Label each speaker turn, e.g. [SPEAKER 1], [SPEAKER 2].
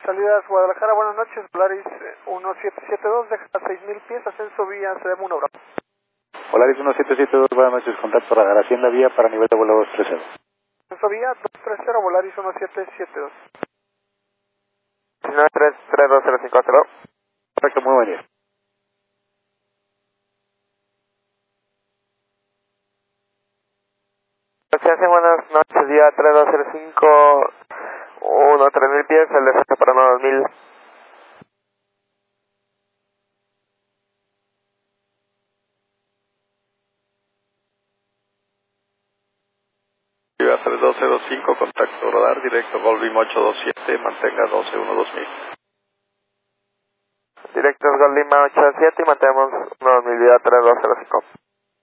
[SPEAKER 1] Salidas Guadalajara, buenas noches, Volaris 1772, deja 6.000 pies, ascenso vía CDM 1 Bravo.
[SPEAKER 2] Volaris 1772, buenas noches, contacto radar, Hacienda vía para nivel de vuelo 230.
[SPEAKER 1] Ascenso vía 230, Volaris 1772.
[SPEAKER 3] 19332050.
[SPEAKER 2] Perfecto, muy buen día.
[SPEAKER 3] Buenas noches, día 3205, 3000 pies, el descenso para 9000.
[SPEAKER 2] Viva 3205, contacto radar, directo Golbim 827, mantenga 12-1-2000.
[SPEAKER 3] Directos Gol Lima 87 y mantenemos 9000, día 3205.